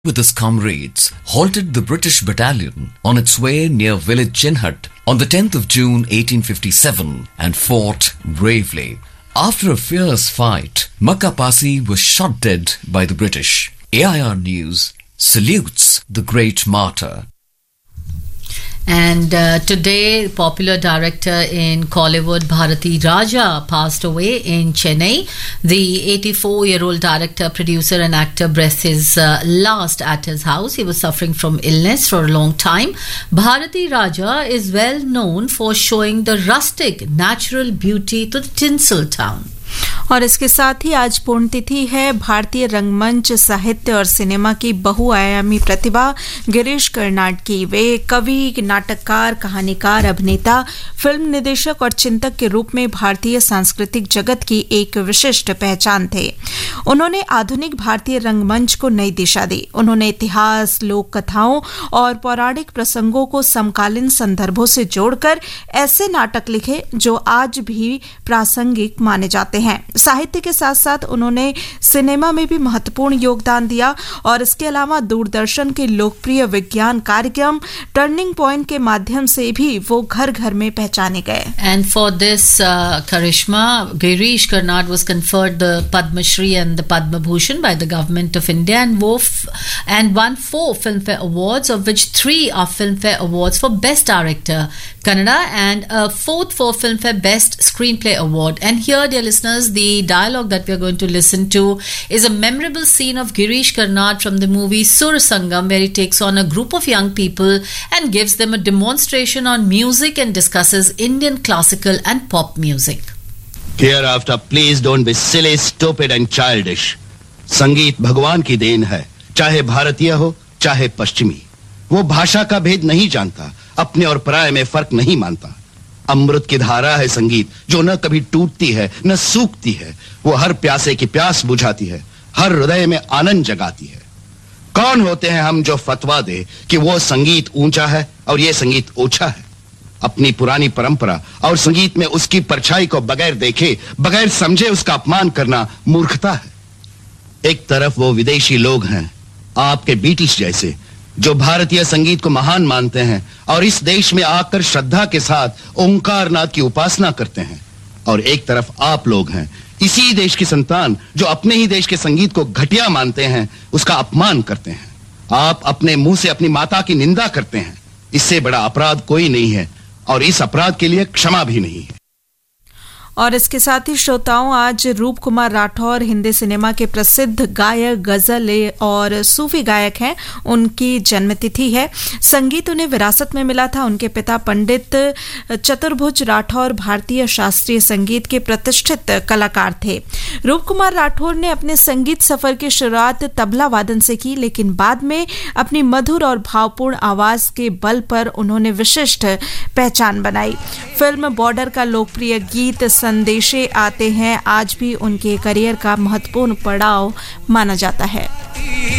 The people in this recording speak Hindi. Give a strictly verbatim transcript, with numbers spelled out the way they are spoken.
with his comrades, halted the British battalion on its way near village Chinhut on the tenth of June eighteen fifty-seven and fought bravely. After a fierce fight, Makka Pasi was shot dead by the British. A I R News salutes the great martyr. And uh, today, popular director in Kollywood, Bharati Raja, passed away in Chennai. The eighty-four-year-old director, producer and actor breathed his uh, last at his house. He was suffering from illness for a long time. Bharati Raja is well known for showing the rustic, natural beauty to the tinsel town. और इसके साथ ही आज पुण्यतिथि है भारतीय रंगमंच, साहित्य और सिनेमा की बहुआयामी प्रतिभा गिरीश कर्नाड की। वे कवि, नाटककार, कहानीकार, अभिनेता, फिल्म निदेशक और चिंतक के रूप में भारतीय सांस्कृतिक जगत की एक विशिष्ट पहचान थे। उन्होंने आधुनिक भारतीय रंगमंच को नई दिशा दी। उन्होंने इतिहास, लोक कथाओं और पौराणिक प्रसंगों को समकालीन संदर्भों से जोड़कर ऐसे नाटक लिखे जो आज भी प्रासंगिक माने जाते हैं। साहित्य के साथ साथ उन्होंने सिनेमा में भी महत्वपूर्ण योगदान दिया और इसके अलावा दूरदर्शन के लोकप्रिय विज्ञान कार्यक्रम टर्निंग पॉइंट के माध्यम से भी वो घर घर में पहचाने गए। And for this uh, charisma, Girish Karnad was conferred the Padma Shri and the Padma Bhushan by the government of India and, f- and won four Filmfare Awards, of which three are Filmfare Awards for Best Director, Kannada, and a fourth for Filmfare Best Screenplay Award. And here, dear listeners, the dialogue that we are going to listen to is a memorable scene of Girish Karnad from the movie Sur Sangam, where he takes on a group of young people and gives them a demonstration on music and discusses Indian classical and pop music. Hereafter, please don't be silly, stupid and childish. संगीत भगवान की देन है, चाहे भारतीय हो, चाहे पश्चिमी। वो भाषा का भेद नहीं जानता, अपने और पराये में फर्क नहीं मानता। अमृत की धारा है संगीत, जो न कभी टूटती है न सूखती है। वो हर प्यासे की प्यास बुझाती है, हर हृदय में आनंद जगाती है। कौन होते हैं हम जो फतवा दे कि वो संगीत ऊंचा है और ये संगीत ओछा है? अपनी पुरानी परंपरा और संगीत में उसकी परछाई को बगैर देखे, बगैर समझे उसका अपमान करना मूर्खता है। एक तरफ वो विदेशी लोग हैं, आपके बीटल्स जैसे, जो भारतीय संगीत को महान मानते हैं और इस देश में आकर श्रद्धा के साथ ओंकारनाथ की उपासना करते हैं, और एक तरफ आप लोग हैं, इसी देश की संतान, जो अपने ही देश के संगीत को घटिया मानते हैं, उसका अपमान करते हैं। आप अपने मुंह से अपनी माता की निंदा करते हैं। इससे बड़ा अपराध कोई नहीं है और इस अपराध के लिए क्षमा भी नहीं है। और इसके साथ ही श्रोताओं, आज रूप कुमार राठौर हिंदी सिनेमा के प्रसिद्ध गायक, गजल और सूफी गायक हैं। उनकी जन्मतिथि है। संगीत उन्हें विरासत में मिला था। उनके पिता पंडित चतुर्भुज राठौर भारतीय शास्त्रीय संगीत के प्रतिष्ठित कलाकार थे। रूप कुमार राठौर ने अपने संगीत सफर की शुरुआत तबला वादन से की, लेकिन बाद में अपनी मधुर और भावपूर्ण आवाज के बल पर उन्होंने विशिष्ट पहचान बनाई। फिल्म बॉर्डर का लोकप्रिय गीत संदेशे आते हैं आज भी उनके करियर का महत्वपूर्ण पड़ाव माना जाता है।